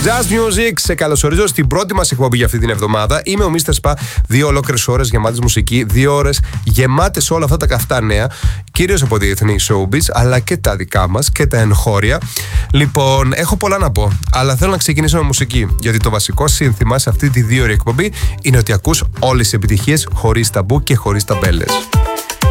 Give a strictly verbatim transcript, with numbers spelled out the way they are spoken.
Just Music, σε καλωσορίζω στην πρώτη μας εκπομπή για αυτή την εβδομάδα. Είμαι ο μίστερ Spa, δύο ολόκληρες ώρες γεμάτες μουσική, δύο ώρες γεμάτες όλα αυτά τα καυτά νέα, κυρίως από διεθνή showbiz, αλλά και τα δικά μας και τα εγχώρια. Λοιπόν, έχω πολλά να πω, αλλά θέλω να ξεκινήσω με μουσική, γιατί το βασικό σύνθημα σε αυτή τη δύο ώρη εκπομπή είναι ότι ακούς όλες τις επιτυχίες χωρίς ταμπού και χωρίς ταμπέλες.